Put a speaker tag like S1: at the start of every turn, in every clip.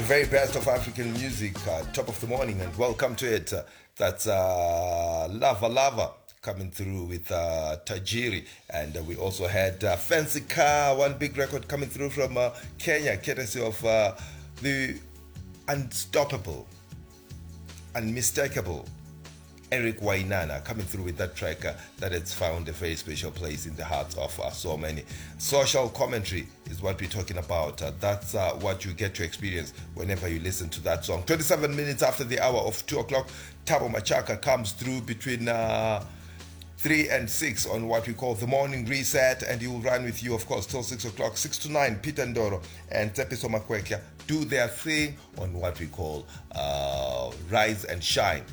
S1: The very best of African music, top of the morning, and welcome to it. That's Lava Lava coming through with Tajiri, and we also had Fancy Car, one big record coming through from Kenya, courtesy of the unstoppable, unmistakable Eric Wainana, coming through with that track that has found a very special place in the hearts of so many. Social commentary is what we're talking about. That's what you get to experience whenever you listen to that song. 27 minutes after the hour of 2 o'clock, Tabo Machaka comes through between 3 and 6 on what we call the morning reset, and he will run with you, of course, till 6 o'clock. 6 to 9, Peter Ndoro and Tepiso Makwekya do their thing on what we call Rise and Shine.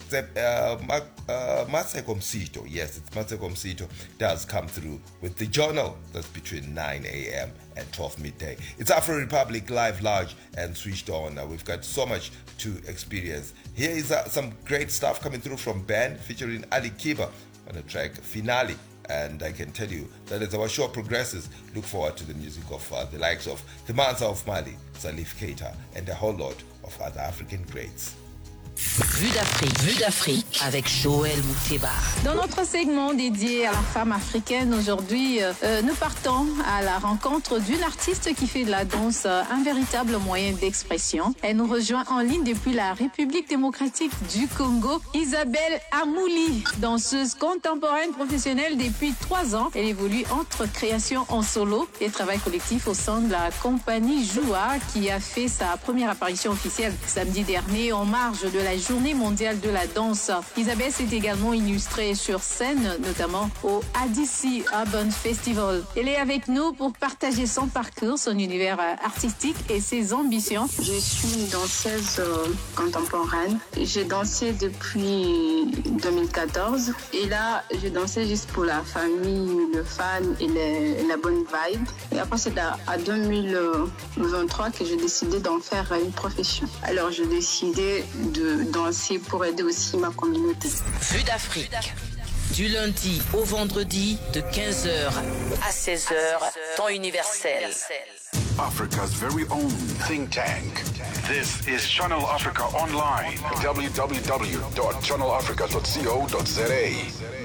S1: Maseko Msito, yes, it's Maseko Msito, does come through with the journal. That's between 9 a.m. and 12 midday. It's Afro Republic live, large, and switched on. We've got so much to experience. Here is some great stuff coming through from Ben, featuring Ali Kiba on the track Finale. And I can tell you that as our show progresses, look forward to the music of the likes of the Mansa of Mali, Salif Keita, and a whole lot of other African greats.
S2: Vue d'Afrique avec Joël Mouteba.
S3: Dans notre segment dédié à la femme africaine, aujourd'hui, nous partons à la rencontre d'une artiste qui fait de la danse un véritable moyen d'expression. Elle nous rejoint en ligne depuis la République démocratique du Congo, Isabelle Amouli, danseuse contemporaine professionnelle depuis 3 ans. Elle évolue entre création en solo et travail collectif au sein de la compagnie Joua, qui a fait sa première apparition officielle samedi dernier en marge de la Journée mondiale de la danse. Isabelle s'est également illustrée sur scène, notamment au ADC Urban Festival. Elle est avec nous pour partager son parcours, son univers artistique et ses ambitions.
S4: Je suis une danseuse contemporaine. J'ai dansé depuis 2014 et là, je dansais juste pour la famille, le fan et la bonne vibe. Et après, c'est à 2023 que j'ai décidé d'en faire une profession. Alors, j'ai décidé de danser pour aider aussi ma communauté.
S2: Vue d'Afrique. Du lundi au vendredi de 15h à 16h, temps universel.
S5: Africa's very own think tank. This is Channel Africa Online. www.channelafrica.co.za